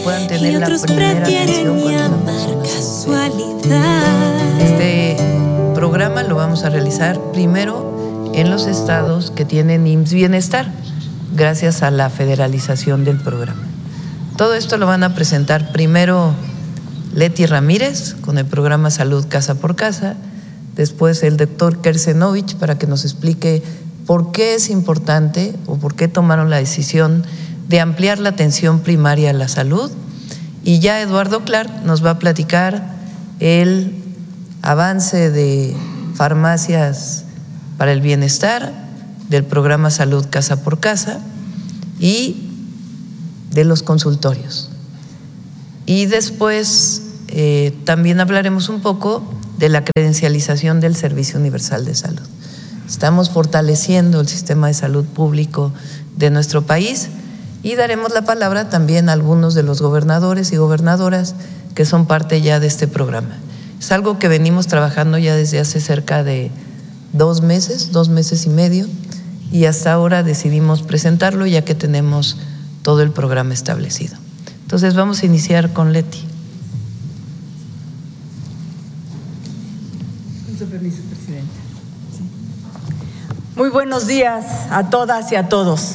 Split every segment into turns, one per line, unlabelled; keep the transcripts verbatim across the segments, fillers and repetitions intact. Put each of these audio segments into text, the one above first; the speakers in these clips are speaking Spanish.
puedan tener la primera atención cuando este programa lo vamos a realizar primero en los estados que tienen I M S S Bienestar, gracias a la federalización del programa. Todo esto lo van a presentar primero Leti Ramírez con el programa Salud Casa por Casa, después el doctor Kersenovich para que nos explique por qué es importante o por qué tomaron la decisión de ampliar la atención primaria a la salud, y ya Eduardo Clark nos va a platicar el avance de farmacias para el bienestar, del programa Salud Casa por Casa y de los consultorios. Y después eh, también hablaremos un poco de la credencialización del Servicio Universal de Salud. Estamos fortaleciendo el sistema de salud público de nuestro país y daremos la palabra también a algunos de los gobernadores y gobernadoras que son parte ya de este programa. Es algo que venimos trabajando ya desde hace cerca de dos meses, dos meses y medio, y hasta ahora decidimos presentarlo ya que tenemos todo el programa establecido. Entonces vamos a iniciar con Leti.
Con su permiso, Presidenta. Muy buenos días a todas y a todos.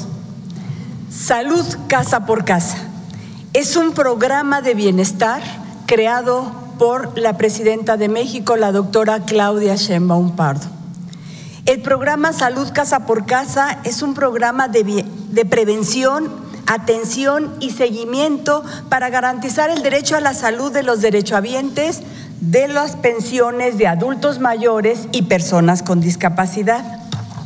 Salud Casa por Casa es un programa de bienestar creado por la Presidenta de México, la doctora Claudia Sheinbaum Pardo. El programa Salud Casa por Casa es un programa de, de prevención, atención y seguimiento para garantizar el derecho a la salud de los derechohabientes de las pensiones de adultos mayores y personas con discapacidad.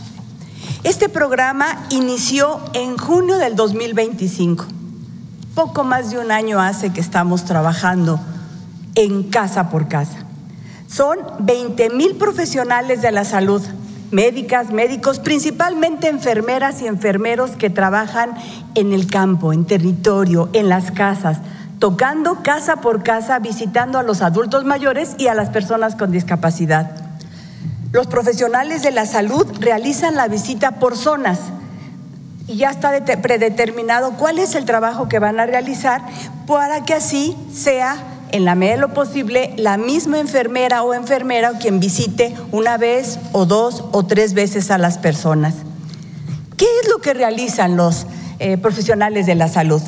Este programa inició en junio del dos mil veinticinco. Poco más de un año hace que estamos trabajando en Casa por Casa. Son veinte mil profesionales de la salud, médicas, médicos, principalmente enfermeras y enfermeros que trabajan en el campo, en territorio, en las casas, tocando casa por casa, visitando a los adultos mayores y a las personas con discapacidad. Los profesionales de la salud realizan la visita por zonas y ya está predeterminado cuál es el trabajo que van a realizar para que así sea, en la medida de lo posible, la misma enfermera o enfermera quien visite una vez o dos o tres veces a las personas. ¿Qué es lo que realizan los eh, profesionales de la salud?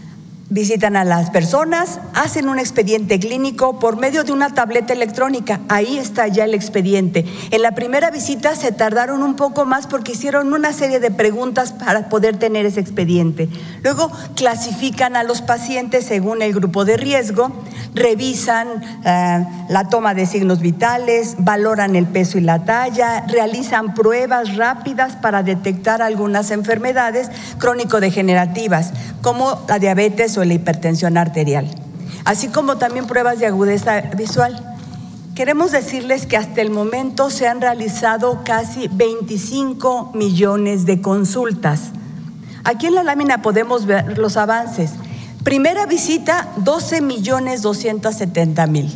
Visitan a las personas, hacen un expediente clínico por medio de una tableta electrónica. Ahí está ya el expediente. En la primera visita se tardaron un poco más porque hicieron una serie de preguntas para poder tener ese expediente. Luego clasifican a los pacientes según el grupo de riesgo, revisan uh, la toma de signos vitales, valoran el peso y la talla, realizan pruebas rápidas para detectar algunas enfermedades crónico-degenerativas, como la diabetes o la hipertensión arterial, así como también pruebas de agudeza visual. Queremos decirles que hasta el momento se han realizado casi veinticinco millones de consultas. Aquí en la lámina podemos ver los avances. Primera visita, doce millones doscientos setenta mil.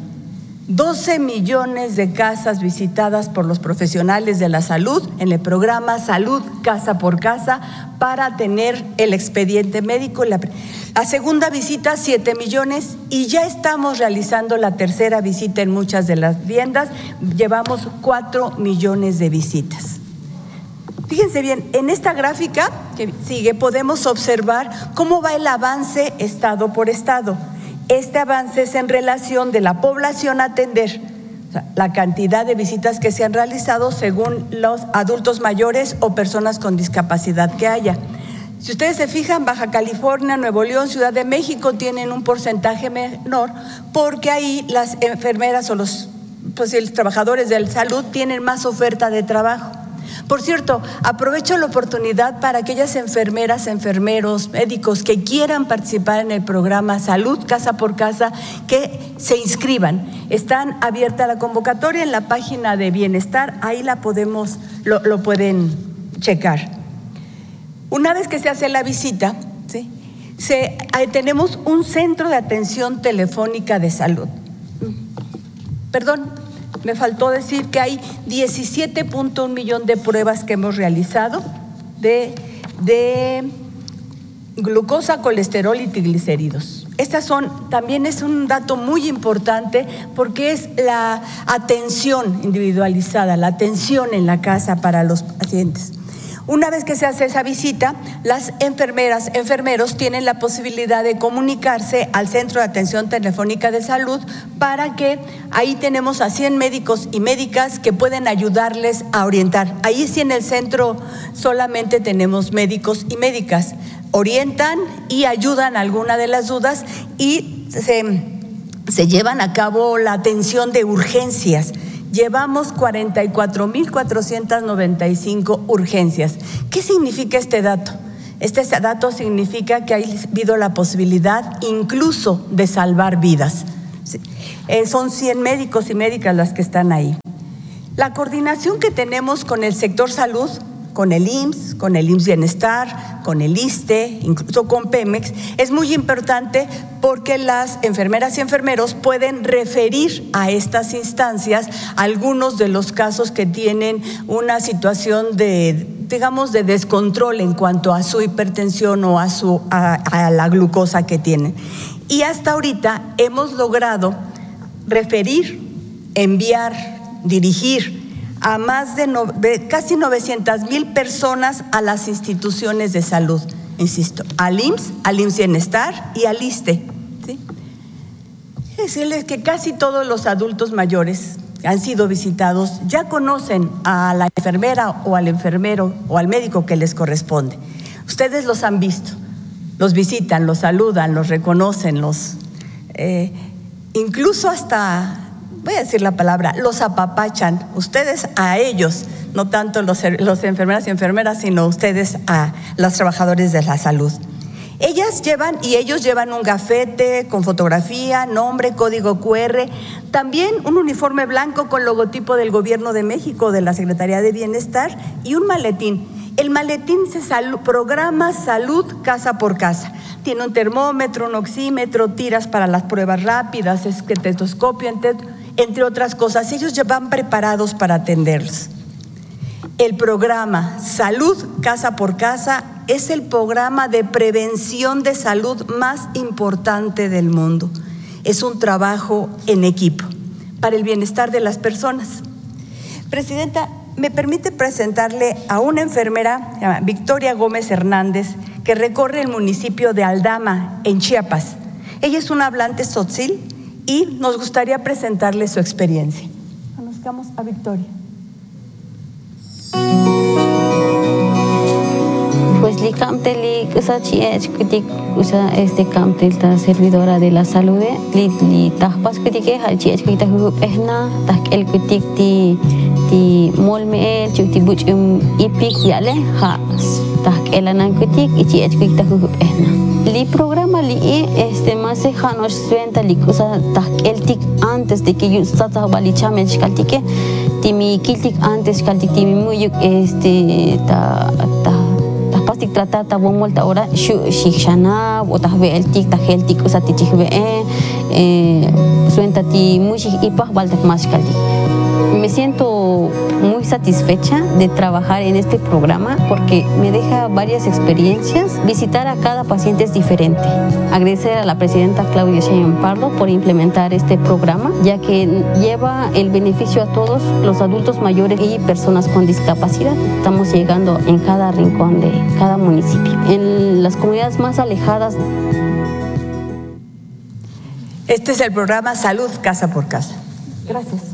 doce millones de casas visitadas por los profesionales de la salud en el programa Salud Casa por Casa para tener el expediente médico. La, la segunda visita, siete millones, y ya estamos realizando la tercera visita en muchas de las viviendas. Llevamos cuatro millones de visitas. Fíjense bien, en esta gráfica que sigue podemos observar cómo va el avance estado por estado. Este avance es en relación de la población a atender, o sea, la cantidad de visitas que se han realizado según los adultos mayores o personas con discapacidad que haya. Si ustedes se fijan, Baja California, Nuevo León, Ciudad de México tienen un porcentaje menor porque ahí las enfermeras o los, pues, los trabajadores de la salud tienen más oferta de trabajo. Por cierto, aprovecho la oportunidad para aquellas enfermeras, enfermeros, médicos que quieran participar en el programa Salud Casa por Casa, que se inscriban. Están abierta la convocatoria en la página de Bienestar, ahí la podemos, lo, lo pueden checar. Una vez que se hace la visita, ¿sí? se, ahí tenemos un centro de atención telefónica de salud. Perdón. Me faltó decir que hay diecisiete punto uno millón de pruebas que hemos realizado de, de glucosa, colesterol y triglicéridos. Estas son, también es un dato muy importante porque es la atención individualizada, la atención en la casa para los pacientes. Una vez que se hace esa visita, las enfermeras, enfermeros tienen la posibilidad de comunicarse al Centro de Atención Telefónica de Salud para que ahí tenemos a cien médicos y médicas que pueden ayudarles a orientar. Ahí sí en el centro solamente tenemos médicos y médicas. Orientan y ayudan a alguna de las dudas y se, se llevan a cabo la atención de urgencias. Llevamos cuarenta y cuatro mil cuatrocientas noventa y cinco urgencias. ¿Qué significa este dato? Este dato significa que ha habido la posibilidad incluso de salvar vidas. Eh, son cien médicos y médicas las que están ahí. La coordinación que tenemos con el sector salud, con el I M S S, con el I M S S Bienestar, con el ISSSTE, incluso con Pemex, es muy importante porque las enfermeras y enfermeros pueden referir a estas instancias algunos de los casos que tienen una situación de, digamos, de descontrol en cuanto a su hipertensión o a, su, a, a la glucosa que tienen. Y hasta ahorita hemos logrado referir, enviar, dirigir a más de, no, de casi novecientas mil personas a las instituciones de salud, insisto, al I M S S, al I M S S Bienestar y al ISSSTE. ¿Sí? Es decirles que casi todos los adultos mayores han sido visitados, ya conocen a la enfermera o al enfermero o al médico que les corresponde. Ustedes los han visto, los visitan, los saludan, los reconocen, los eh, incluso hasta, voy a decir la palabra, los apapachan, ustedes a ellos, no tanto los, los enfermeras y enfermeras, sino ustedes a los trabajadores de la salud. Ellas llevan y ellos llevan un gafete con fotografía, nombre, código cu erre, también un uniforme blanco con logotipo del Gobierno de México, de la Secretaría de Bienestar y un maletín. El maletín se sal, programa salud casa por casa. Tiene un termómetro, un oxímetro, tiras para las pruebas rápidas, estetoscopio, entre, entre otras cosas. Ellos ya van preparados para atenderlos. El programa Salud Casa por Casa es el programa de prevención de salud más importante del mundo. Es un trabajo en equipo para el bienestar de las personas. Presidenta, me permite presentarle a una enfermera, Victoria Gómez Hernández, que recorre el municipio de Aldama, en Chiapas. Ella es una hablante tzotzil y nos gustaría presentarle su experiencia. Conozcamos a Victoria.
Pues li camteli usa chiech kutik usa este camtel ta servidora de la salud li li tahpas kutik ha chiech kutik ehna tak el kutik ti ti molme el chuti buch ipik yale ha tak elanan kutik i chiech kutik ehna li programa li este más hanos suenta li usa tak el tik antes de que yo sata balichame kaltike ti mi kiltik antes kaltik ti mi muyuk este ta ta pastik trata ta bomol ta ora shu shikshana o ta ve el tik ta gel tik usa ti chihve eh suenta ti mushi ipa baltak más kaldi. Me siento muy satisfecha de trabajar en este programa porque me deja varias experiencias. Visitar a cada paciente es diferente. Agradecer a la presidenta Claudia Sheinbaum Pardo por implementar este programa, ya que lleva el beneficio a todos los adultos mayores y personas con discapacidad. Estamos llegando en cada rincón de cada municipio. En las comunidades más alejadas.
Este es el programa Salud Casa por Casa. Gracias.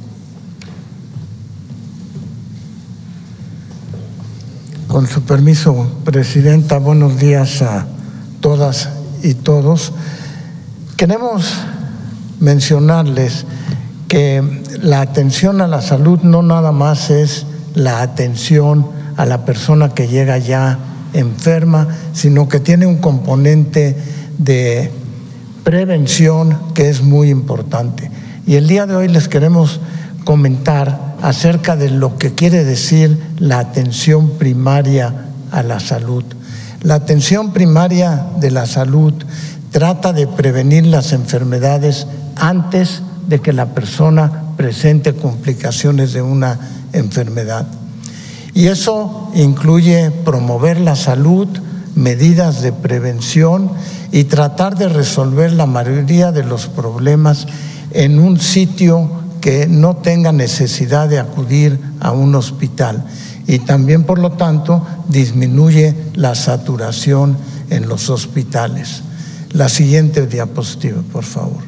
Con su permiso, Presidenta, buenos días a todas y todos. Queremos mencionarles que la atención a la salud no nada más es la atención a la persona que llega ya enferma, sino que tiene un componente de prevención que es muy importante. Y el día de hoy les queremos comentar acerca de lo que quiere decir la atención primaria a la salud. La atención primaria de la salud trata de prevenir las enfermedades antes de que la persona presente complicaciones de una enfermedad. Y eso incluye promover la salud medidas de prevención y tratar de resolver la mayoría de los problemas en un sitio que no tenga necesidad de acudir a un hospital. Y también, por lo tanto, disminuye la saturación en los hospitales. La siguiente diapositiva, por favor.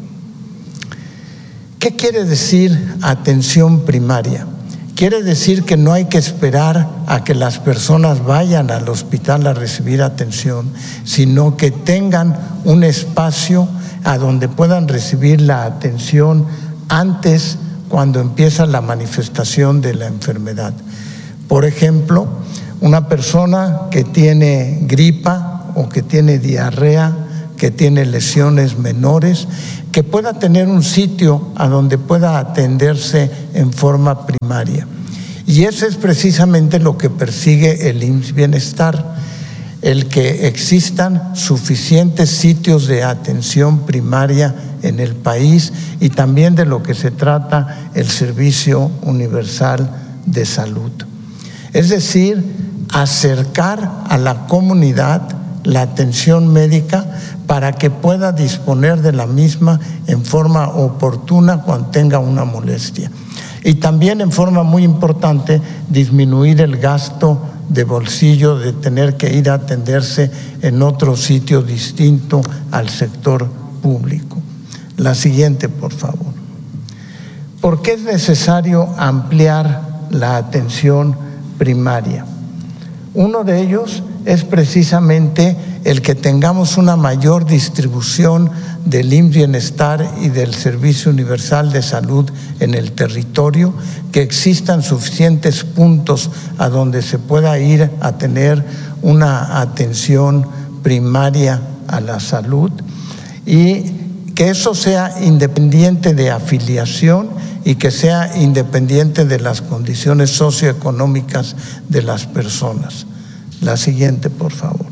¿Qué quiere decir atención primaria? Quiere decir que no hay que esperar a que las personas vayan al hospital a recibir atención, sino que tengan un espacio a donde puedan recibir la atención antes, cuando empieza la manifestación de la enfermedad. Por ejemplo, una persona que tiene gripa o que tiene diarrea, que tiene lesiones menores, que pueda tener un sitio a donde pueda atenderse en forma primaria. Y eso es precisamente lo que persigue el I M S S Bienestar, el que existan suficientes sitios de atención primaria en el país, y también de lo que se trata el Servicio Universal de Salud. Es decir, acercar a la comunidad la atención médica para que pueda disponer de la misma en forma oportuna cuando tenga una molestia. Y también, en forma muy importante, disminuir el gasto de bolsillo de tener que ir a atenderse en otro sitio distinto al sector público. La siguiente, por favor. ¿Por qué es necesario ampliar la atención primaria? Uno de ellos es precisamente el que tengamos una mayor distribución del I M S S Bienestar y del Servicio Universal de Salud en el territorio, que existan suficientes puntos a donde se pueda ir a tener una atención primaria a la salud, y que eso sea independiente de afiliación y que sea independiente de las condiciones socioeconómicas de las personas. La siguiente, por favor.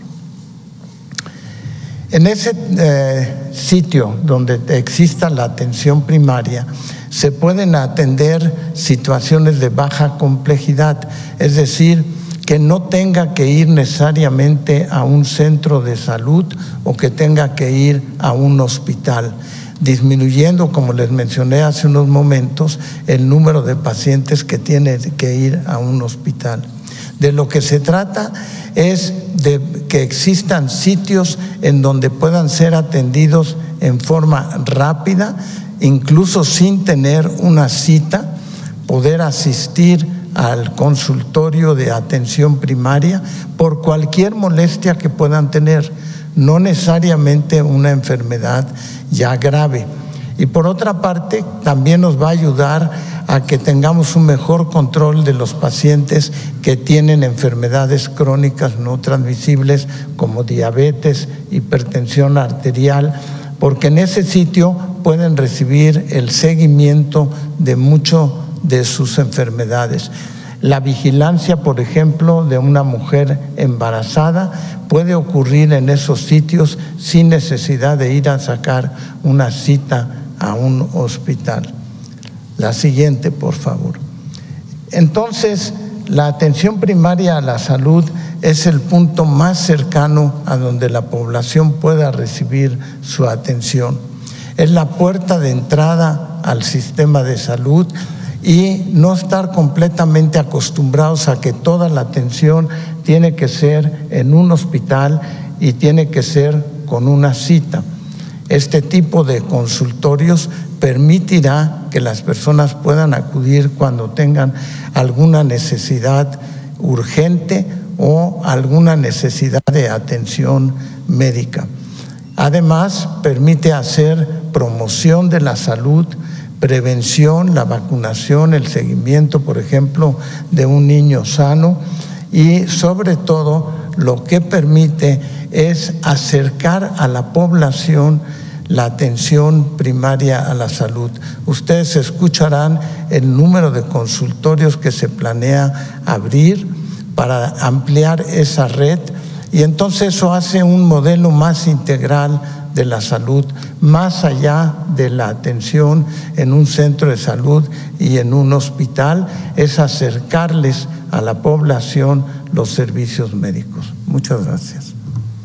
En ese eh, sitio donde exista la atención primaria, se pueden atender situaciones de baja complejidad, es decir, que no tenga que ir necesariamente a un centro de salud o que tenga que ir a un hospital, disminuyendo, como les mencioné hace unos momentos, el número de pacientes que tienen que ir a un hospital. De lo que se trata es de que existan sitios en donde puedan ser atendidos en forma rápida, incluso sin tener una cita, poder asistir al consultorio de atención primaria por cualquier molestia que puedan tener, no necesariamente una enfermedad ya grave. Y por otra parte, también nos va a ayudar a que tengamos un mejor control de los pacientes que tienen enfermedades crónicas no transmisibles como diabetes, hipertensión arterial, porque en ese sitio pueden recibir el seguimiento de muchas de sus enfermedades. La vigilancia, por ejemplo, de una mujer embarazada puede ocurrir en esos sitios sin necesidad de ir a sacar una cita a un hospital. La siguiente, por favor. Entonces, la atención primaria a la salud es el punto más cercano a donde la población pueda recibir su atención. Es la puerta de entrada al sistema de salud, y no estar completamente acostumbrados a que toda la atención tiene que ser en un hospital y tiene que ser con una cita. Este tipo de consultorios permitirá que las personas puedan acudir cuando tengan alguna necesidad urgente o alguna necesidad de atención médica. Además, permite hacer promoción de la salud, prevención, la vacunación, el seguimiento, por ejemplo, de un niño sano, y sobre todo lo que permite es acercar a la población la atención primaria a la salud. Ustedes escucharán el número de consultorios que se planea abrir para ampliar esa red, y entonces eso hace un modelo más integral de la salud, más allá de la atención en un centro de salud y en un hospital, es acercarles a la población los servicios médicos. Muchas gracias.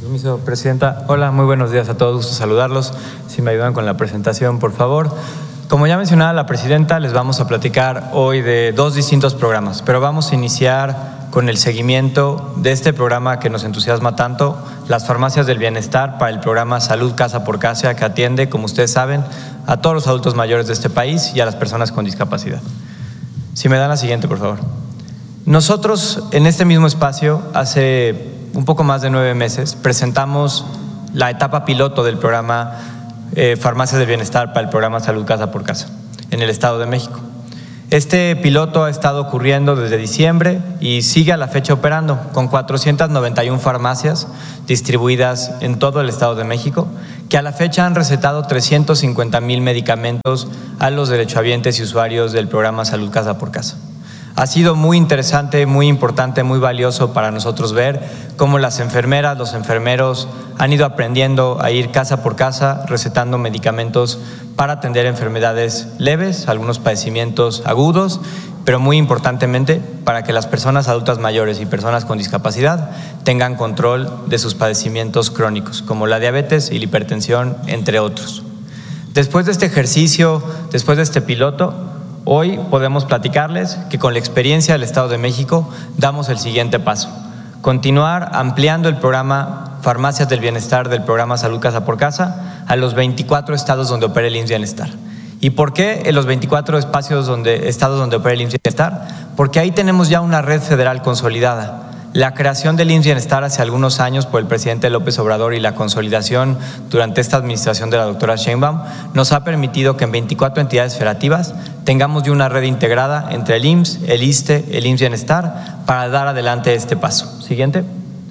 Permiso, Presidenta. Hola, muy buenos días a todos, gusto saludarlos. Si me ayudan con la presentación, por favor. Como ya mencionaba la Presidenta, les vamos a platicar hoy de dos distintos programas, pero vamos a iniciar con el seguimiento de este programa que nos entusiasma tanto, las farmacias del bienestar, para el programa Salud Casa por Casa, que atiende, como ustedes saben, a todos los adultos mayores de este país y a las personas con discapacidad. Si me dan la siguiente, por favor. Nosotros, en este mismo espacio, hace un poco más de nueve meses, presentamos la etapa piloto del programa eh, Farmacias del Bienestar para el programa Salud Casa por Casa en el Estado de México. Este piloto ha estado ocurriendo desde diciembre y sigue a la fecha operando con cuatrocientas noventa y una farmacias distribuidas en todo el Estado de México, que a la fecha han recetado trescientos cincuenta mil medicamentos a los derechohabientes y usuarios del programa Salud Casa por Casa. Ha sido muy interesante, muy importante, muy valioso para nosotros ver cómo las enfermeras, los enfermeros han ido aprendiendo a ir casa por casa recetando medicamentos para atender enfermedades leves, algunos padecimientos agudos, pero muy importantemente para que las personas adultas mayores y personas con discapacidad tengan control de sus padecimientos crónicos, como la diabetes y la hipertensión, entre otros. Después de este ejercicio, después de este piloto, hoy podemos platicarles que con la experiencia del Estado de México damos el siguiente paso: continuar ampliando el programa Farmacias del Bienestar del programa Salud Casa por Casa a los veinticuatro estados donde opera el I M S S Bienestar. ¿Y por qué en los veinticuatro espacios donde, estados donde opera el I M S S Bienestar? Porque ahí tenemos ya una red federal consolidada. La creación del I M S S Bienestar hace algunos años por el presidente López Obrador y la consolidación durante esta administración de la doctora Sheinbaum nos ha permitido que en veinticuatro entidades federativas tengamos ya una red integrada entre el I M S S, el ISSSTE, el I M S S Bienestar para dar adelante este paso. Siguiente.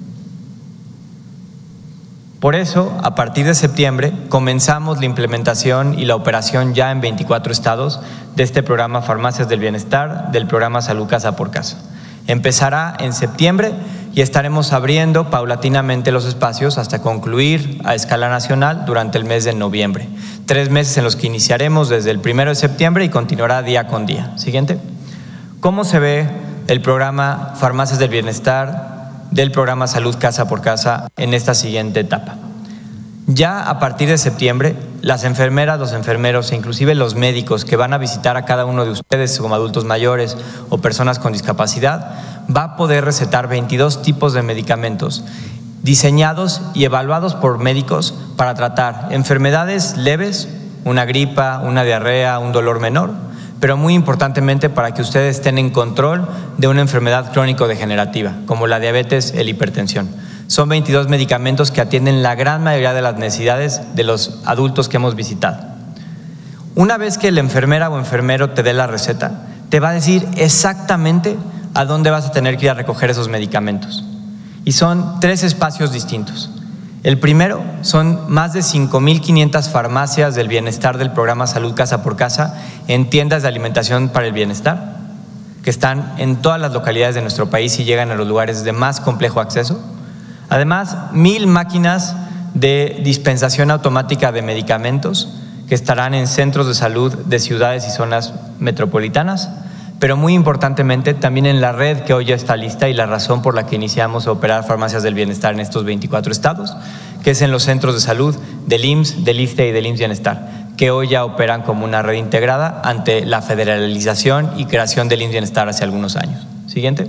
Por eso, a partir de septiembre, comenzamos la implementación y la operación ya en veinticuatro estados de este programa Farmacias del Bienestar, del programa Salud Casa por Casa. Empezará en septiembre y estaremos abriendo paulatinamente los espacios hasta concluir a escala nacional durante el mes de noviembre. Tres meses en los que iniciaremos desde el primero de septiembre y continuará día con día. Siguiente. ¿Cómo se ve el programa Farmacias del Bienestar del programa Salud Casa por Casa en esta siguiente etapa? Ya a partir de septiembre, las enfermeras, los enfermeros e inclusive los médicos que van a visitar a cada uno de ustedes como adultos mayores o personas con discapacidad va a poder recetar veintidós tipos de medicamentos diseñados y evaluados por médicos para tratar enfermedades leves, una gripa, una diarrea, un dolor menor, pero muy importantemente para que ustedes estén en control de una enfermedad crónico-degenerativa como la diabetes y la hipertensión. Son veintidós medicamentos que atienden la gran mayoría de las necesidades de los adultos que hemos visitado. Una vez que la enfermera o enfermero te dé la receta, te va a decir exactamente a dónde vas a tener que ir a recoger esos medicamentos. Y son tres espacios distintos. El primero son más de cinco mil quinientas farmacias del bienestar del programa Salud Casa por Casa en tiendas de alimentación para el bienestar, que están en todas las localidades de nuestro país y llegan a los lugares de más complejo acceso. Además, mil máquinas de dispensación automática de medicamentos que estarán en centros de salud de ciudades y zonas metropolitanas, pero muy importantemente también en la red que hoy ya está lista y la razón por la que iniciamos a operar farmacias del bienestar en estos veinticuatro estados, que es en los centros de salud del I M S S, del ISSSTE y del I M S S Bienestar, que hoy ya operan como una red integrada ante la federalización y creación del I M S S Bienestar hace algunos años. Siguiente.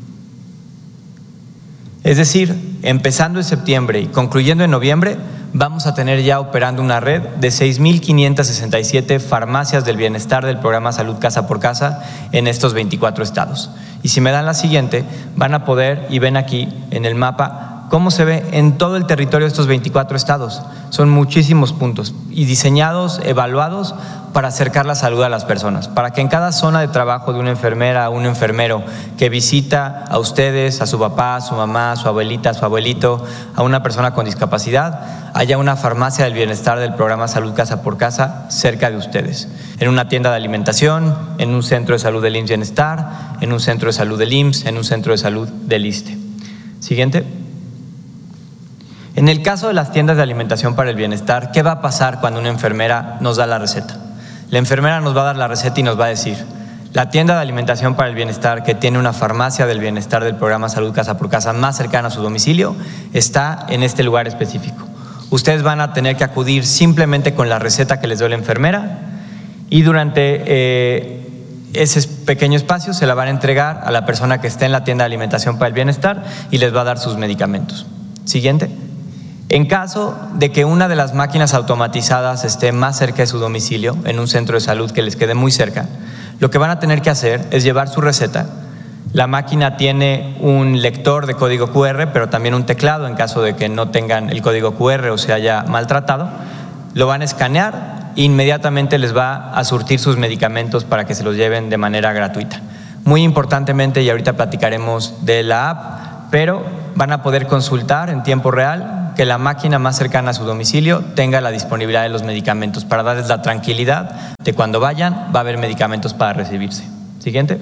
Es decir, empezando en septiembre y concluyendo en noviembre, vamos a tener ya operando una red de seis mil quinientas sesenta y siete farmacias del bienestar del programa Salud Casa por Casa en estos veinticuatro estados. Y si me dan la siguiente, van a poder, y ven aquí en el mapa, cómo se ve en todo el territorio de estos veinticuatro estados. Son muchísimos puntos y diseñados, evaluados para acercar la salud a las personas, para que en cada zona de trabajo de una enfermera o un enfermero que visita a ustedes, a su papá, a su mamá, a su abuelita, a su abuelito, a una persona con discapacidad, haya una farmacia del bienestar del programa Salud Casa por Casa cerca de ustedes, en una tienda de alimentación, en un centro de salud del I M S S Bienestar, en un centro de salud del I M S S, en un centro de salud del ISSSTE. Siguiente. En el caso de las tiendas de alimentación para el bienestar, ¿qué va a pasar cuando una enfermera nos da la receta? La enfermera nos va a dar la receta y nos va a decir: La tienda de alimentación para el bienestar, que tiene una farmacia del bienestar del programa Salud Casa por Casa más cercana a su domicilio, está en este lugar específico. Ustedes van a tener que acudir simplemente con la receta que les dio la enfermera y durante eh, ese pequeño espacio se la van a entregar a la persona que esté en la tienda de alimentación para el bienestar y les va a dar sus medicamentos. Siguiente. En caso de que una de las máquinas automatizadas esté más cerca de su domicilio, en un centro de salud que les quede muy cerca, lo que van a tener que hacer es llevar su receta. La máquina tiene un lector de código cu erre, pero también un teclado en caso de que no tengan el código cu erre o se haya maltratado. Lo van a escanear e inmediatamente les va a surtir sus medicamentos para que se los lleven de manera gratuita. Muy importantemente, y ahorita platicaremos de la app, pero van a poder consultar en tiempo real que la máquina más cercana a su domicilio tenga la disponibilidad de los medicamentos para darles la tranquilidad de cuando vayan va a haber medicamentos para recibirse. Siguiente.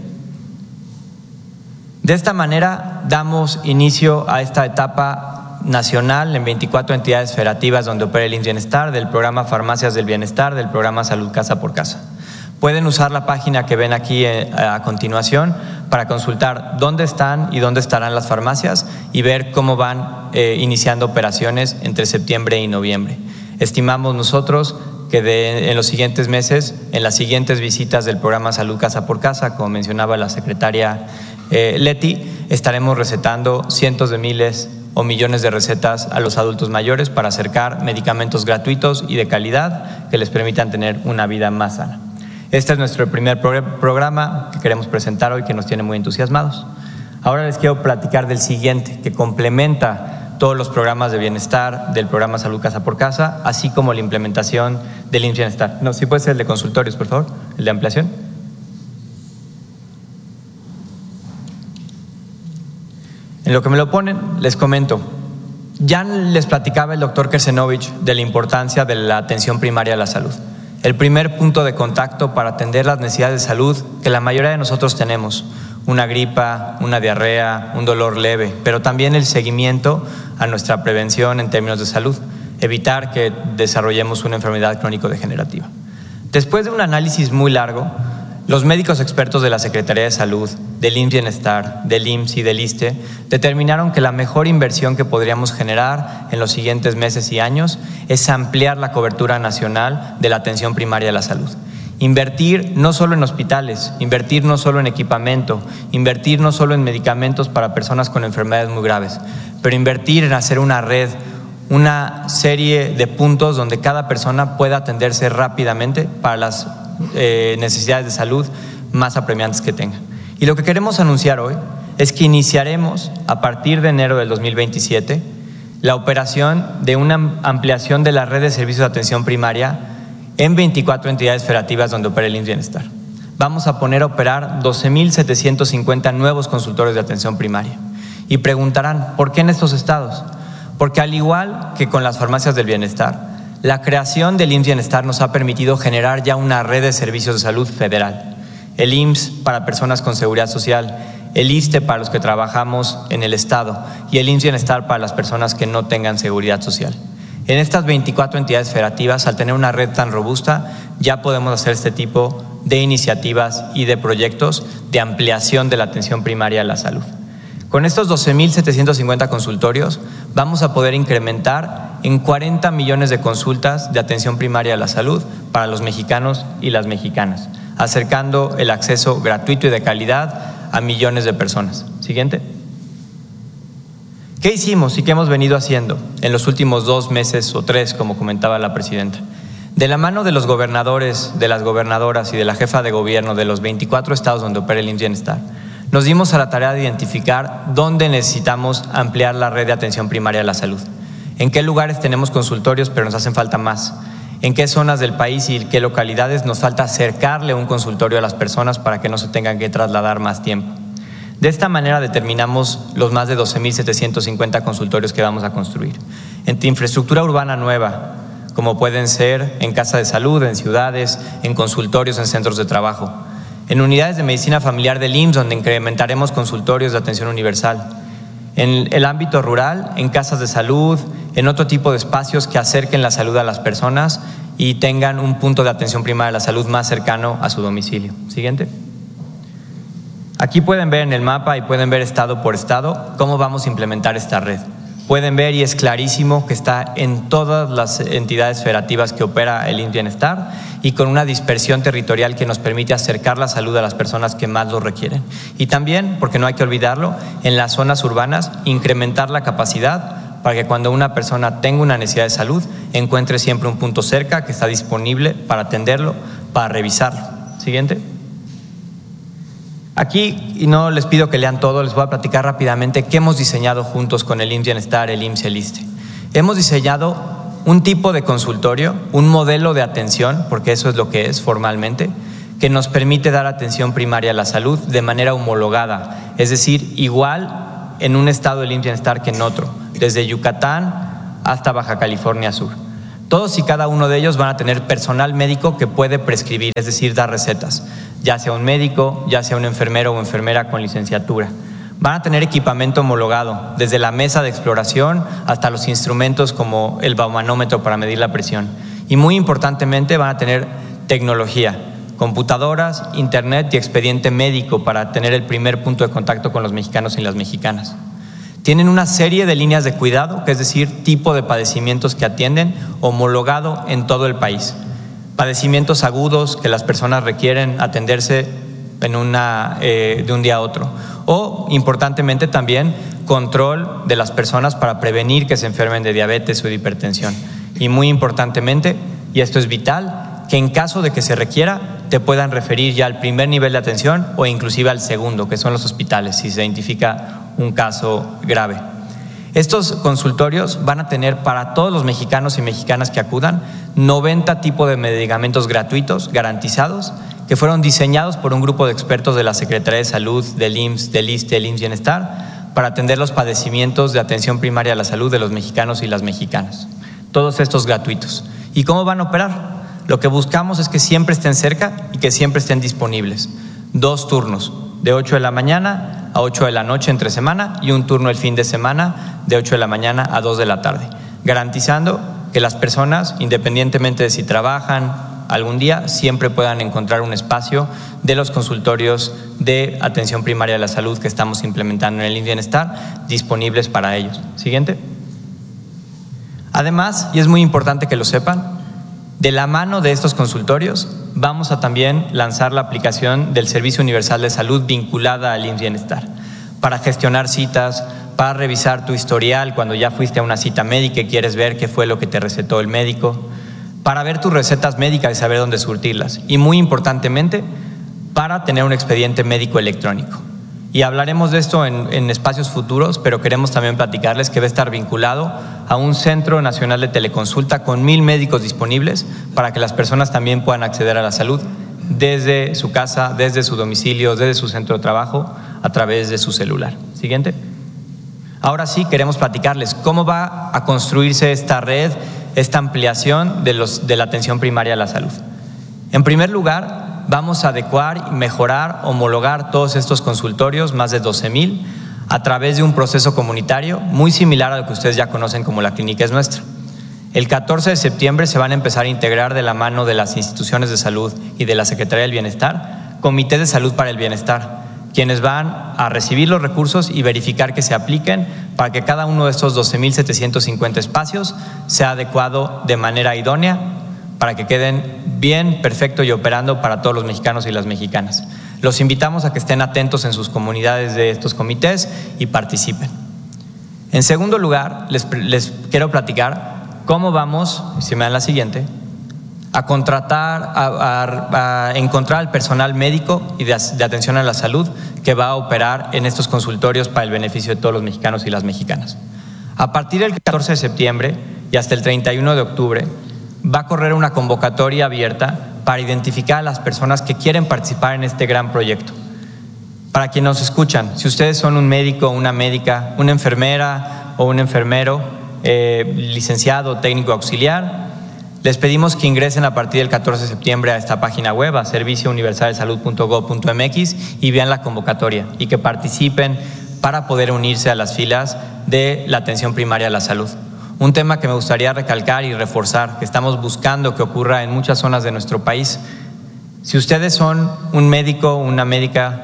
De esta manera damos inicio a esta etapa nacional en veinticuatro entidades federativas donde opera el I M S S Bienestar, del programa Farmacias del Bienestar, del programa Salud Casa por Casa. Pueden usar la página que ven aquí a continuación para consultar dónde están y dónde estarán las farmacias y ver cómo van eh, iniciando operaciones entre septiembre y noviembre. Estimamos nosotros que de, en los siguientes meses, en las siguientes visitas del programa Salud Casa por Casa, como mencionaba la secretaria eh, Leti, estaremos recetando cientos de miles o millones de recetas a los adultos mayores para acercar medicamentos gratuitos y de calidad que les permitan tener una vida más sana. Este es nuestro primer programa que queremos presentar hoy, que nos tiene muy entusiasmados. Ahora les quiero platicar del siguiente, que complementa todos los programas de bienestar del programa Salud Casa por Casa, así como la implementación del I M S S Bienestar. No, si puede ser el de consultorios, por favor, el de ampliación. En lo que me lo ponen, les comento. Ya les platicaba el doctor Kersenovich de la importancia de la atención primaria a la salud. El primer punto de contacto para atender las necesidades de salud que la mayoría de nosotros tenemos, una gripa, una diarrea, un dolor leve, pero también el seguimiento a nuestra prevención en términos de salud, evitar que desarrollemos una enfermedad crónico-degenerativa. Después de un análisis muy largo, los médicos expertos de la Secretaría de Salud, del I M S S Bienestar, del I M S S y del ISSSTE determinaron que la mejor inversión que podríamos generar en los siguientes meses y años es ampliar la cobertura nacional de la atención primaria de la salud. Invertir no solo en hospitales, invertir no solo en equipamiento, invertir no solo en medicamentos para personas con enfermedades muy graves, pero invertir en hacer una red, una serie de puntos donde cada persona pueda atenderse rápidamente para las eh, necesidades de salud más apremiantes que tenga. Y lo que queremos anunciar hoy es que iniciaremos a partir de enero del dos mil veintisiete la operación de una ampliación de la red de servicios de atención primaria en veinticuatro entidades federativas donde opera el I M S S Bienestar. Vamos a poner a operar doce mil setecientos cincuenta nuevos consultorios de atención primaria. Y preguntarán, ¿por qué en estos estados? Porque al igual que con las farmacias del bienestar, la creación del I M S S Bienestar nos ha permitido generar ya una red de servicios de salud federal. El I M S S para personas con seguridad social, el ISSSTE para los que trabajamos en el Estado y el I M S S Bienestar para las personas que no tengan seguridad social. En estas veinticuatro entidades federativas, al tener una red tan robusta, ya podemos hacer este tipo de iniciativas y de proyectos de ampliación de la atención primaria a la salud. Con estos doce mil setecientos cincuenta consultorios vamos a poder incrementar en cuarenta millones de consultas de atención primaria a la salud para los mexicanos y las mexicanas, acercando el acceso gratuito y de calidad a millones de personas. Siguiente. ¿Qué hicimos y qué hemos venido haciendo en los últimos dos meses o tres, como comentaba la presidenta? De la mano de los gobernadores, de las gobernadoras y de la jefa de gobierno de los veinticuatro estados donde opera el I M S S Bienestar, nos dimos a la tarea de identificar dónde necesitamos ampliar la red de atención primaria a la salud. En qué lugares tenemos consultorios, pero nos hacen falta más. En qué zonas del país y qué localidades nos falta acercarle un consultorio a las personas para que no se tengan que trasladar más tiempo. De esta manera determinamos los más de doce mil setecientos cincuenta consultorios que vamos a construir. Entre infraestructura urbana nueva, como pueden ser en casa de salud, en ciudades, en consultorios, en centros de trabajo. En unidades de medicina familiar del I M S S, donde incrementaremos consultorios de atención universal. En el ámbito rural, en casas de salud, en otro tipo de espacios que acerquen la salud a las personas y tengan un punto de atención primaria de la salud más cercano a su domicilio. Siguiente. Aquí pueden ver en el mapa y pueden ver estado por estado cómo vamos a implementar esta red. Pueden ver y es clarísimo que está en todas las entidades federativas que opera el I M S S Bienestar y con una dispersión territorial que nos permite acercar la salud a las personas que más lo requieren. Y también, porque no hay que olvidarlo, en las zonas urbanas incrementar la capacidad para que cuando una persona tenga una necesidad de salud encuentre siempre un punto cerca que está disponible para atenderlo, para revisarlo. Siguiente. Aquí, y no les pido que lean todo, les voy a platicar rápidamente qué hemos diseñado juntos con el I M S S Bienestar, el I M S S y el ISSSTE. Hemos diseñado un tipo de consultorio, un modelo de atención, porque eso es lo que es formalmente, que nos permite dar atención primaria a la salud de manera homologada, es decir, igual en un estado del I M S S Bienestar que en otro, desde Yucatán hasta Baja California Sur. Todos y cada uno de ellos van a tener personal médico que puede prescribir, es decir, dar recetas, ya sea un médico, ya sea un enfermero o enfermera con licenciatura. Van a tener equipamiento homologado, desde la mesa de exploración hasta los instrumentos como el baumanómetro para medir la presión. Y muy importantemente van a tener tecnología, computadoras, internet y expediente médico para tener el primer punto de contacto con los mexicanos y las mexicanas. Tienen una serie de líneas de cuidado, que es decir, tipo de padecimientos que atienden, homologado en todo el país. Padecimientos agudos que las personas requieren atenderse en una, eh, de un día a otro. O, importantemente también, control de las personas para prevenir que se enfermen de diabetes o de hipertensión. Y muy importantemente, y esto es vital, que en caso de que se requiera, te puedan referir ya al primer nivel de atención o inclusive al segundo, que son los hospitales, si se identifica un caso grave. Estos consultorios van a tener para todos los mexicanos y mexicanas que acudan noventa tipos de medicamentos gratuitos, garantizados, que fueron diseñados por un grupo de expertos de la Secretaría de Salud, del I M S S, del ISSSTE, del I M S S Bienestar, para atender los padecimientos de atención primaria a la salud de los mexicanos y las mexicanas. Todos estos gratuitos. ¿Y cómo van a operar? Lo que buscamos es que siempre estén cerca y que siempre estén disponibles. Dos turnos, de ocho de la mañana a ocho de la noche entre semana y un turno el fin de semana de ocho de la mañana a dos de la tarde, garantizando que las personas, independientemente de si trabajan algún día, siempre puedan encontrar un espacio de los consultorios de atención primaria de la salud que estamos implementando en el I M S S Bienestar, disponibles para ellos. Siguiente. Además, y es muy importante que lo sepan, de la mano de estos consultorios vamos a también lanzar la aplicación del Servicio Universal de Salud vinculada al I M S S Bienestar para gestionar citas, para revisar tu historial cuando ya fuiste a una cita médica y quieres ver qué fue lo que te recetó el médico, para ver tus recetas médicas y saber dónde surtirlas y muy importantemente para tener un expediente médico electrónico. Y hablaremos de esto en, en espacios futuros, pero queremos también platicarles que va a estar vinculado a un Centro Nacional de Teleconsulta con mil médicos disponibles para que las personas también puedan acceder a la salud desde su casa, desde su domicilio, desde su centro de trabajo, a través de su celular. Siguiente. Ahora sí queremos platicarles cómo va a construirse esta red, esta ampliación de, los, de la atención primaria a la salud. En primer lugar, vamos a adecuar, mejorar, homologar todos estos consultorios, más de doce mil, a través de un proceso comunitario muy similar a lo que ustedes ya conocen como la Clínica es Nuestra. El catorce de septiembre se van a empezar a integrar de la mano de las instituciones de salud y de la Secretaría del Bienestar, Comité de Salud para el Bienestar, quienes van a recibir los recursos y verificar que se apliquen para que cada uno de estos doce mil setecientos cincuenta espacios sea adecuado de manera idónea para que queden bien, perfecto y operando para todos los mexicanos y las mexicanas. Los invitamos a que estén atentos en sus comunidades de estos comités y participen. En segundo lugar, les, les quiero platicar cómo vamos, si me dan la siguiente, a contratar, a, a, a encontrar al personal médico y de, de atención a la salud que va a operar en estos consultorios para el beneficio de todos los mexicanos y las mexicanas. A partir del catorce de septiembre y hasta el treinta y uno de octubre, va a correr una convocatoria abierta para identificar a las personas que quieren participar en este gran proyecto. Para quienes nos escuchan, si ustedes son un médico, una médica, una enfermera o un enfermero, eh, licenciado, técnico auxiliar, les pedimos que ingresen a partir del catorce de septiembre a esta página web, a servicio universal de salud punto gob punto mx, y vean la convocatoria y que participen para poder unirse a las filas de la atención primaria a la salud. Un tema que me gustaría recalcar y reforzar, que estamos buscando que ocurra en muchas zonas de nuestro país. Si ustedes son un médico, una médica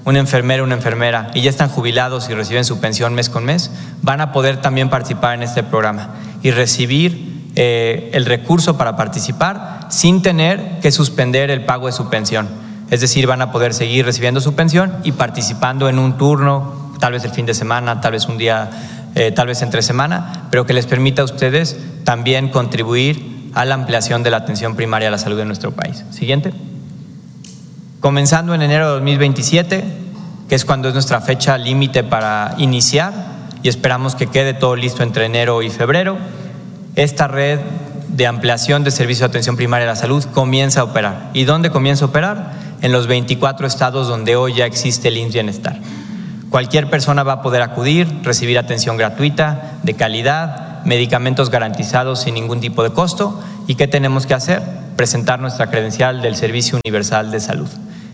un enfermero, una enfermera, y ya están jubilados y reciben su pensión mes con mes, van a poder también participar en este programa y recibir eh, el recurso para participar sin tener que suspender el pago de su pensión. Es decir, van a poder seguir recibiendo su pensión y participando en un turno, tal vez el fin de semana, tal vez un día, eh, tal vez entre semana, pero que les permita a ustedes también contribuir a la ampliación de la atención primaria a la salud de nuestro país. Siguiente. Comenzando en enero de dos mil veintisiete, que es cuando es nuestra fecha límite para iniciar, y esperamos que quede todo listo entre enero y febrero, esta red de ampliación de servicio de atención primaria a la salud comienza a operar. ¿Y dónde comienza a operar? En los veinticuatro estados donde hoy ya existe el I M S S Bienestar. Cualquier persona va a poder acudir, recibir atención gratuita, de calidad, medicamentos garantizados sin ningún tipo de costo. ¿Y qué tenemos que hacer? Presentar nuestra credencial del Servicio Universal de Salud.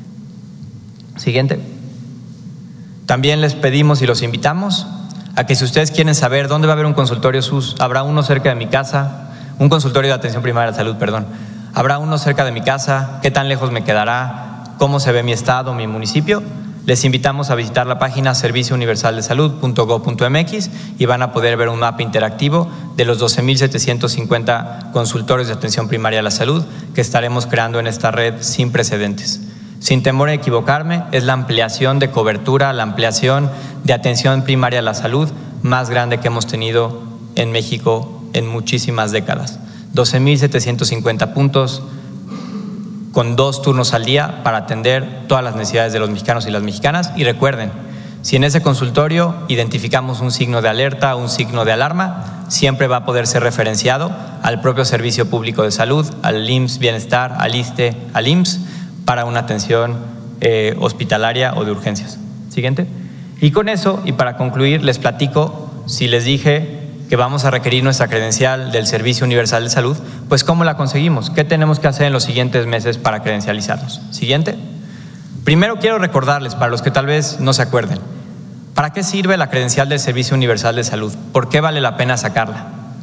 Siguiente. También les pedimos y los invitamos a que si ustedes quieren saber dónde va a haber un consultorio S U S, habrá uno cerca de mi casa, un consultorio de atención primaria de salud, perdón, habrá uno cerca de mi casa, qué tan lejos me quedará, cómo se ve mi estado, mi municipio, les invitamos a visitar la página servicio universal de salud punto gob punto m x y van a poder ver un mapa interactivo de los doce mil setecientos cincuenta consultorios de atención primaria a la salud que estaremos creando en esta red sin precedentes. Sin temor a equivocarme, es la ampliación de cobertura, la ampliación de atención primaria a la salud más grande que hemos tenido en México en muchísimas décadas. doce mil setecientos cincuenta puntos con dos turnos al día para atender todas las necesidades de los mexicanos y las mexicanas. Y recuerden, si en ese consultorio identificamos un signo de alerta, un signo de alarma, siempre va a poder ser referenciado al propio Servicio Público de Salud, al I M S S Bienestar, al ISSSTE, al I M S S, para una atención eh, hospitalaria o de urgencias. Siguiente. Y con eso, y para concluir, les platico, si les dije que vamos a requerir nuestra credencial del Servicio Universal de Salud, pues ¿cómo la conseguimos? ¿Qué tenemos que hacer en los siguientes meses para credencializarnos? Siguiente. Primero quiero recordarles, para los que tal vez no se acuerden, ¿para qué sirve la credencial del Servicio Universal de Salud? ¿Por qué vale la pena sacarla?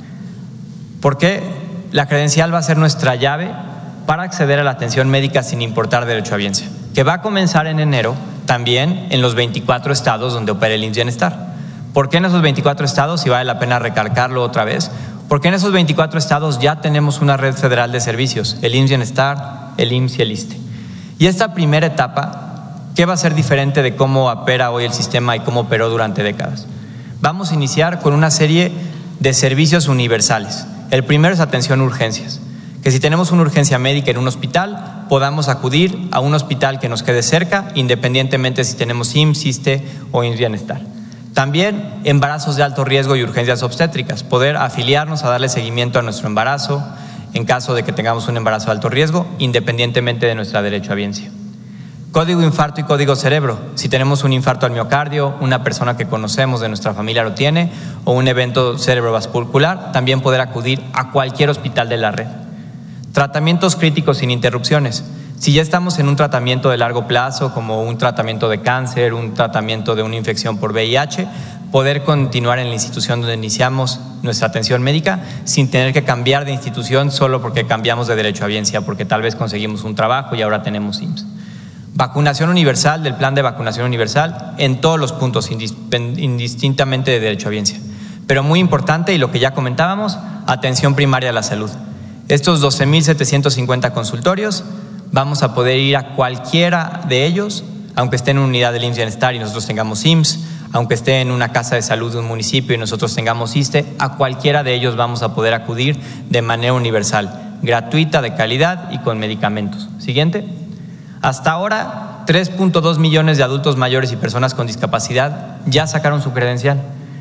Porque la credencial va a ser nuestra llave para acceder a la atención médica sin importar derechohabiencia, que va a comenzar en enero también en los veinticuatro estados donde opera el I M S S Bienestar. ¿Por qué en esos veinticuatro estados? Y vale la pena recalcarlo otra vez, porque en esos veinticuatro estados ya tenemos una red federal de servicios, el I M S S Bienestar, el I M S S y el ISSSTE. Y esta primera etapa, ¿qué va a ser diferente de cómo opera hoy el sistema y cómo operó durante décadas? Vamos a iniciar con una serie de servicios universales. El primero es atención a urgencias, que si tenemos una urgencia médica en un hospital, podamos acudir a un hospital que nos quede cerca, independientemente si tenemos I M S S, ISSSTE o I M S S Bienestar. También embarazos de alto riesgo y urgencias obstétricas, poder afiliarnos a darle seguimiento a nuestro embarazo en caso de que tengamos un embarazo de alto riesgo, independientemente de nuestra derechohabiencia. Código infarto y código cerebro, si tenemos un infarto al miocardio, una persona que conocemos de nuestra familia lo tiene, o un evento cerebrovascular, también poder acudir a cualquier hospital de la red. Tratamientos críticos sin interrupciones. Si ya estamos en un tratamiento de largo plazo, como un tratamiento de cáncer, un tratamiento de una infección por V I H, poder continuar en la institución donde iniciamos nuestra atención médica sin tener que cambiar de institución solo porque cambiamos de derechohabiencia, porque tal vez conseguimos un trabajo y ahora tenemos I M S S. Vacunación universal, del plan de vacunación universal en todos los puntos, indistintamente de derechohabiencia. Pero muy importante, y lo que ya comentábamos, atención primaria a la salud. Estos doce mil setecientos cincuenta consultorios, vamos a poder ir a cualquiera de ellos, aunque esté en una unidad del I M S S Bienestar y nosotros tengamos I M S S, aunque esté en una casa de salud de un municipio y nosotros tengamos ISSSTE, a cualquiera de ellos vamos a poder acudir de manera universal, gratuita, de calidad y con medicamentos. Siguiente. Hasta ahora, tres punto dos millones de adultos mayores y personas con discapacidad ya sacaron su credencial,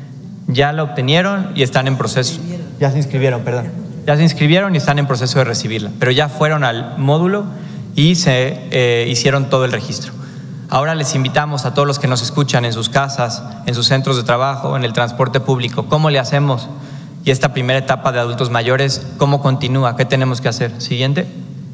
ya la obtenieron y están en proceso. Ya se inscribieron, perdón. Ya se inscribieron y están en proceso de recibirla, pero ya fueron al módulo y se eh, hicieron todo el registro. Ahora les invitamos a todos los que nos escuchan en sus casas, en sus centros de trabajo, en el transporte público, ¿cómo le hacemos? Y esta primera etapa de adultos mayores, ¿cómo continúa? ¿Qué tenemos que hacer? Siguiente.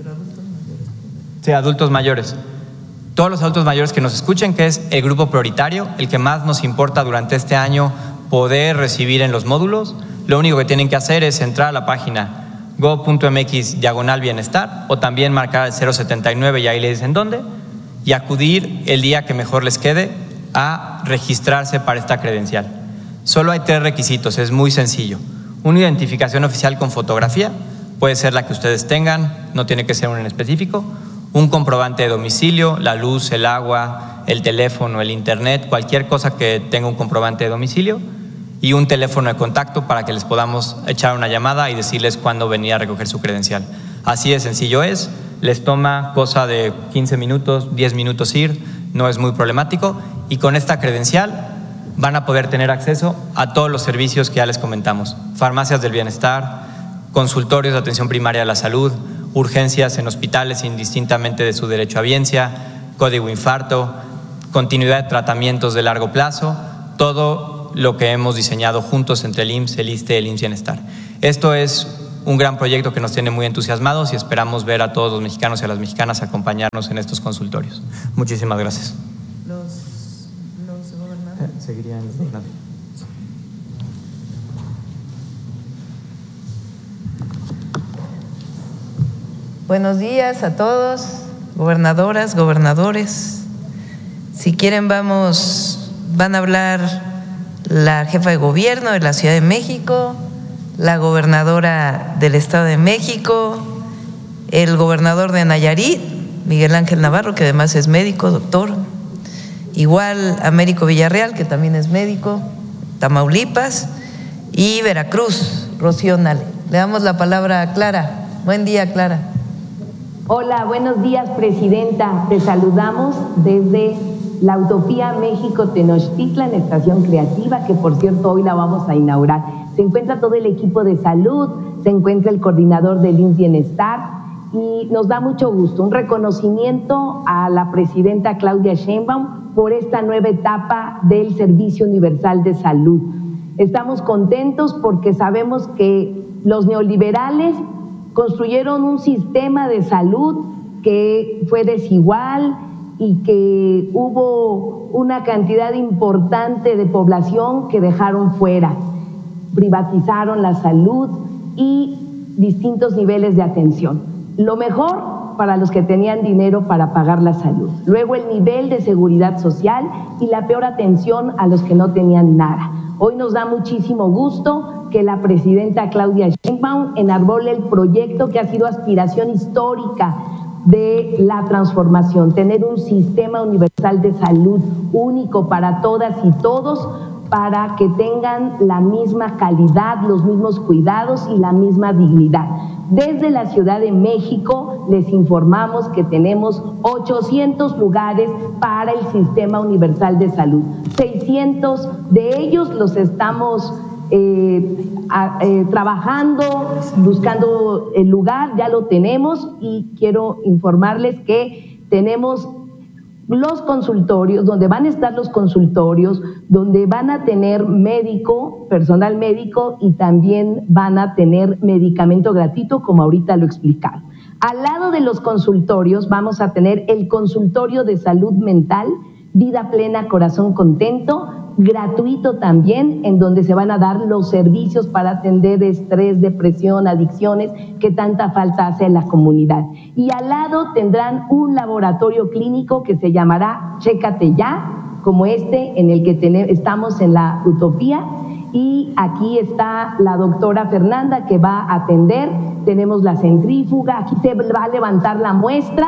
Sí, adultos mayores. Todos los adultos mayores que nos escuchen, que es el grupo prioritario, el que más nos importa durante este año poder recibir en los módulos, lo único que tienen que hacer es entrar a la página gob punto m x diagonal bienestar o también marcar el cero setenta y nueve y ahí le dicen dónde y acudir el día que mejor les quede a registrarse para esta credencial. Solo hay tres requisitos, es muy sencillo. Una identificación oficial con fotografía, puede ser la que ustedes tengan, no tiene que ser una en específico. Un comprobante de domicilio, la luz, el agua, el teléfono, el internet, cualquier cosa que tenga un comprobante de domicilio, y un teléfono de contacto para que les podamos echar una llamada y decirles cuándo venir a recoger su credencial. Así de sencillo es, les toma cosa de quince minutos, diez minutos ir, no es muy problemático, y con esta credencial van a poder tener acceso a todos los servicios que ya les comentamos: farmacias del bienestar, consultorios de atención primaria de la salud, urgencias en hospitales indistintamente de su derecho a biencia, código infarto, continuidad de tratamientos de largo plazo, todo lo que hemos diseñado juntos entre el I M S S, el ISSSTE, el I M S S Bienestar. Esto es un gran proyecto que nos tiene muy entusiasmados y esperamos ver a todos los mexicanos y a las mexicanas acompañarnos en estos consultorios. Muchísimas gracias.
Los, los gobernadores.
Seguirían los gobernadores.
Buenos días a todos, gobernadoras, gobernadores. Si quieren vamos, van a hablar la jefa de gobierno de la Ciudad de México, la gobernadora del Estado de México, el gobernador de Nayarit, Miguel Ángel Navarro, que además es médico, doctor, igual Américo Villarreal, que también es médico, Tamaulipas, y Veracruz, Rocío Nale. Le damos la palabra a Clara. Buen día, Clara.
Hola, buenos días, presidenta. Te saludamos desde la Utopía México Tenochtitlan, estación creativa, que por cierto hoy la vamos a inaugurar. Se encuentra todo el equipo de salud, se encuentra el coordinador del I M S S Bienestar y nos da mucho gusto, un reconocimiento a la presidenta Claudia Sheinbaum por esta nueva etapa del Servicio Universal de Salud. Estamos contentos porque sabemos que los neoliberales construyeron un sistema de salud que fue desigual y que hubo una cantidad importante de población que dejaron fuera. Privatizaron la salud y distintos niveles de atención. Lo mejor para los que tenían dinero para pagar la salud. Luego el nivel de seguridad social y la peor atención a los que no tenían nada. Hoy nos da muchísimo gusto que la presidenta Claudia Sheinbaum enarbole el proyecto que ha sido aspiración histórica de la transformación, tener un sistema universal de salud único para todas y todos, para que tengan la misma calidad, los mismos cuidados y la misma dignidad. Desde la Ciudad de México les informamos que tenemos ochocientos lugares para el Sistema Universal de Salud. seiscientos de ellos los estamos eh, a, eh, trabajando, buscando el lugar, ya lo tenemos y quiero informarles que tenemos los consultorios, donde van a estar los consultorios, donde van a tener médico, personal médico y también van a tener medicamento gratuito, como ahorita lo explicaron. Al lado de los consultorios vamos a tener el consultorio de salud mental, Vida Plena, Corazón Contento, gratuito también, en donde se van a dar los servicios para atender estrés, depresión, adicciones, que tanta falta hace en la comunidad. Y al lado tendrán un laboratorio clínico que se llamará Chécate Ya, como este en el que tenemos, estamos en la Utopía, y aquí está la doctora Fernanda que va a atender, tenemos la centrífuga, aquí se va a levantar la muestra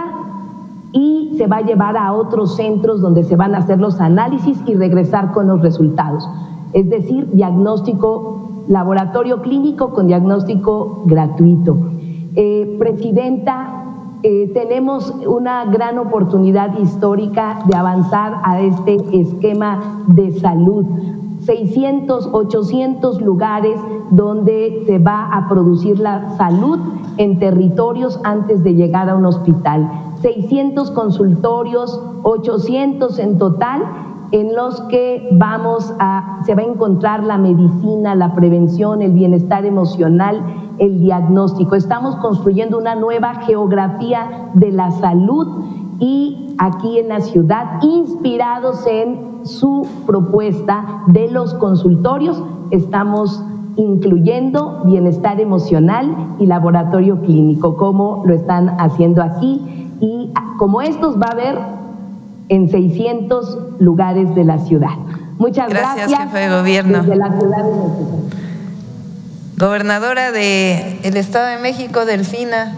y se va a llevar a otros centros donde se van a hacer los análisis y regresar con los resultados. Es decir, diagnóstico, laboratorio clínico con diagnóstico gratuito. Eh, Presidenta, eh, tenemos una gran oportunidad histórica de avanzar a este esquema de salud. seiscientos, ochocientos lugares donde se va a producir la salud en territorios antes de llegar a un hospital. seiscientos consultorios, ochocientos en total, en los que vamos a, se va a encontrar la medicina, la prevención, el bienestar emocional, el diagnóstico. Estamos construyendo una nueva geografía de la salud y aquí en la ciudad, inspirados en su propuesta de los consultorios, estamos incluyendo bienestar emocional y laboratorio clínico, como lo están haciendo aquí. Y como estos va a haber en seiscientos lugares de la ciudad. Muchas gracias.
Gracias, jefe de gobierno.
Desde la ciudad de México.
Gobernadora del Estado de México, Delfina.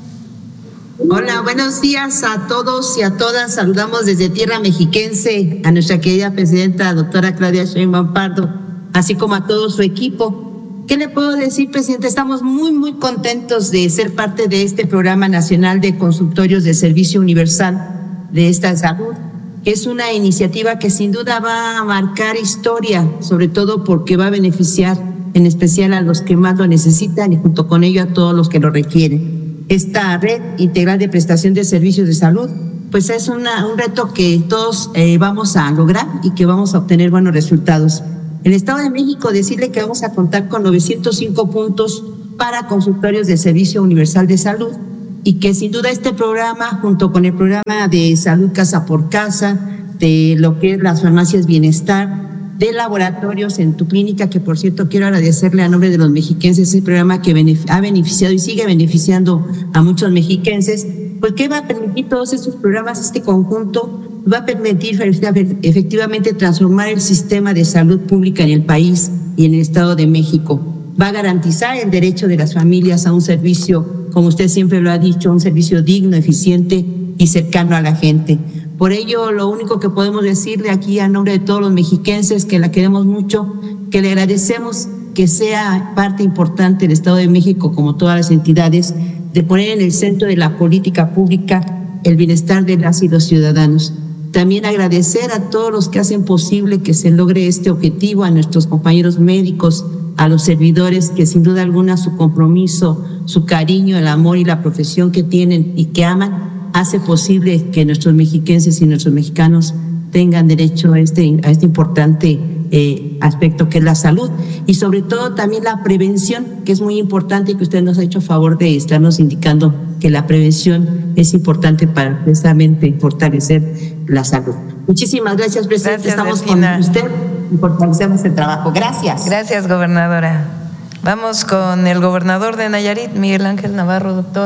Hola, buenos días a todos y a todas. Saludamos desde tierra mexiquense a nuestra querida presidenta, doctora Claudia Sheinbaum Pardo, así como a todo su equipo. ¿Qué le puedo decir, presidente? Estamos muy, muy contentos de ser parte de este programa nacional de consultorios de servicio universal de esta salud. Es una iniciativa que sin duda va a marcar historia, sobre todo porque va a beneficiar en especial a los que más lo necesitan y junto con ello a todos los que lo requieren. Esta red integral de prestación de servicios de salud, pues es una, un reto que todos eh, vamos a lograr y que vamos a obtener buenos resultados. En el Estado de México, decirle que vamos a contar con novecientos cinco puntos para consultorios de servicio universal de salud y que sin duda este programa, junto con el programa de salud casa por casa, de lo que es las farmacias bienestar, de laboratorios en tu clínica, que por cierto quiero agradecerle a nombre de los mexiquenses ese programa que ha beneficiado y sigue beneficiando a muchos mexiquenses, pues ¿qué va a permitir todos estos programas, este conjunto? Va a permitir efectivamente transformar el sistema de salud pública en el país y en el Estado de México. Va a garantizar el derecho de las familias a un servicio, como usted siempre lo ha dicho, un servicio digno, eficiente y cercano a la gente. Por ello, lo único que podemos decirle aquí a nombre de todos los mexiquenses, que la queremos mucho, que le agradecemos que sea parte importante del Estado de México, como todas las entidades, de poner en el centro de la política pública el bienestar de las y los ciudadanos. También agradecer a todos los que hacen posible que se logre este objetivo, a nuestros compañeros médicos, a los servidores que sin duda alguna su compromiso, su cariño, el amor y la profesión que tienen y que aman, hace posible que nuestros mexiquenses y nuestros mexicanos tengan derecho a este, a este importante eh, aspecto que es la salud y sobre todo también la prevención, que es muy importante y que usted nos ha hecho favor de estarnos indicando que la prevención es importante para precisamente fortalecer la salud. Muchísimas gracias, presidente.
Gracias,
Estamos
Delfina.
con usted y fortalecemos el trabajo. Gracias.
Gracias, gobernadora. Vamos con el gobernador de Nayarit, Miguel Ángel Navarro, doctor.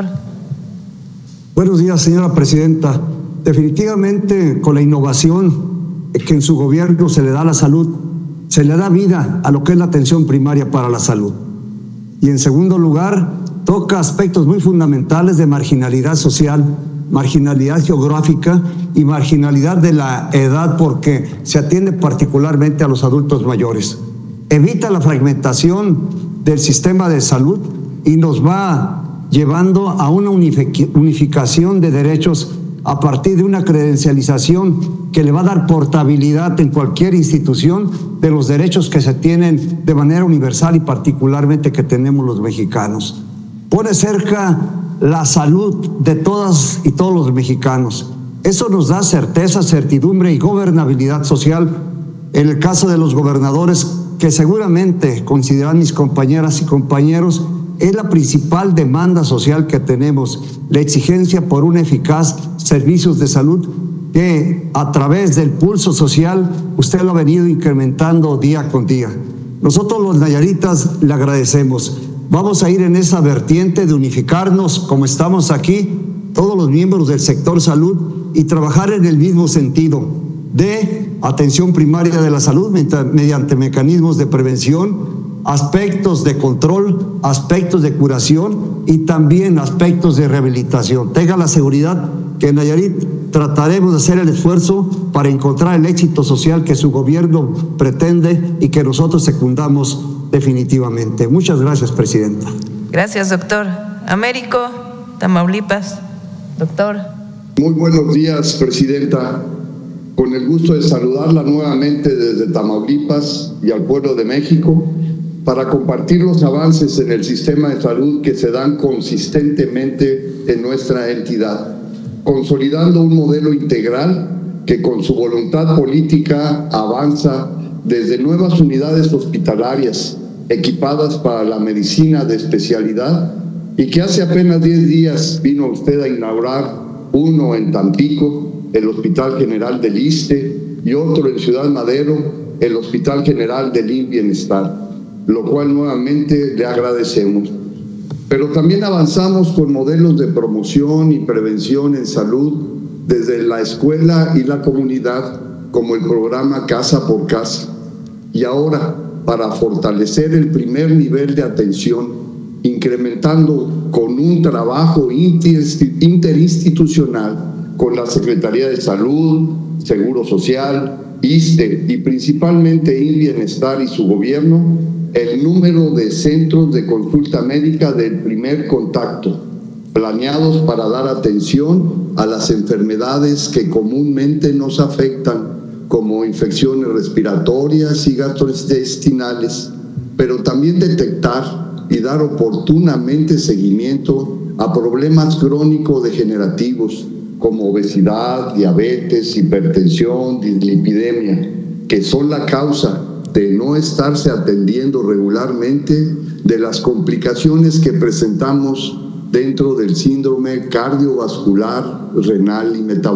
Buenos días, señora presidenta. Definitivamente, con la innovación que en su gobierno se le da a la salud, se le da vida a lo que es la atención primaria para la salud. Y en segundo lugar, toca aspectos muy fundamentales de marginalidad social, marginalidad geográfica y marginalidad de la edad, porque se atiende particularmente a los adultos mayores. Evita la fragmentación del sistema de salud y nos va llevando a una unificación de derechos a partir de una credencialización que le va a dar portabilidad en cualquier institución de los derechos que se tienen de manera universal y particularmente que tenemos los mexicanos. Pone cerca la salud de todas y todos los mexicanos. Eso nos da certeza, certidumbre y gobernabilidad social. En el caso de los gobernadores, que seguramente consideran mis compañeras y compañeros, es la principal demanda social que tenemos, la exigencia por un eficaz servicios de salud que a través del pulso social usted lo ha venido incrementando día con día. Nosotros los nayaritas le agradecemos. Vamos a ir en esa vertiente de unificarnos como estamos aquí, todos los miembros del sector salud, y trabajar en el mismo sentido de atención primaria de la salud mediante mecanismos de prevención, aspectos de control, aspectos de curación y también aspectos de rehabilitación. Tenga la seguridad que en Nayarit trataremos de hacer el esfuerzo para encontrar el éxito social que su gobierno pretende y que nosotros secundamos definitivamente. Muchas gracias, presidenta.
Gracias, doctor. Américo, Tamaulipas. Doctor.
Muy buenos días, presidenta. Con el gusto de saludarla nuevamente desde Tamaulipas y al pueblo de México para compartir los avances en el sistema de salud que se dan consistentemente en nuestra entidad, consolidando un modelo integral que con su voluntad política avanza desde nuevas unidades hospitalarias equipadas para la medicina de especialidad y que hace apenas diez días vino usted a inaugurar uno en Tampico, el Hospital General del ISSSTE, y otro en Ciudad Madero, el Hospital General del I M S S Bienestar, lo cual nuevamente le agradecemos. Pero también avanzamos con modelos de promoción y prevención en salud desde la escuela y la comunidad, como el programa Casa por Casa. Y ahora, para fortalecer el primer nivel de atención, incrementando con un trabajo interinstitucional con la Secretaría de Salud, Seguro Social, ISSSTE y principalmente INBienestar y su gobierno, el número de centros de consulta médica del primer contacto, planeados para dar atención a las enfermedades que comúnmente nos afectan, como infecciones respiratorias y gastrointestinales, pero también detectar y dar oportunamente seguimiento a problemas crónico-degenerativos como obesidad, diabetes, hipertensión, dislipidemia, que son la causa de no estarse atendiendo regularmente de las complicaciones que presentamos dentro del síndrome cardiovascular, renal y metabólico.